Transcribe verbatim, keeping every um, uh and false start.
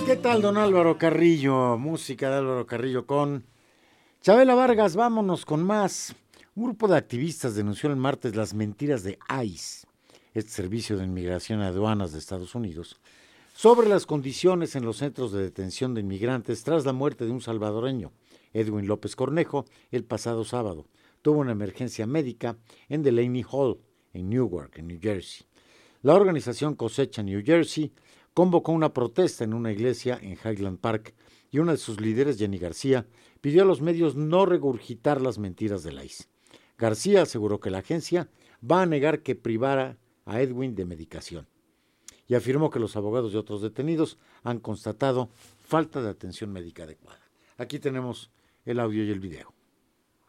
¿Qué tal, don Álvaro Carrillo? Música de Álvaro Carrillo con Chabela Vargas. Vámonos con más. Un grupo de activistas denunció el martes las mentiras de ICE, este Servicio de Inmigración y Aduanas de Estados Unidos, sobre las condiciones en los centros de detención de inmigrantes tras la muerte de un salvadoreño, Edwin López Cornejo, el pasado sábado. Tuvo una emergencia médica en Delaney Hall, en Newark, en New Jersey. La organización Cosecha New Jersey convocó una protesta en una iglesia en Highland Park y una de sus líderes, Jenny García, pidió a los medios no regurgitar las mentiras de la ICE. García aseguró que la agencia va a negar que privara a Edwin de medicación y afirmó que los abogados de otros detenidos han constatado falta de atención médica adecuada. Aquí tenemos el audio y el video.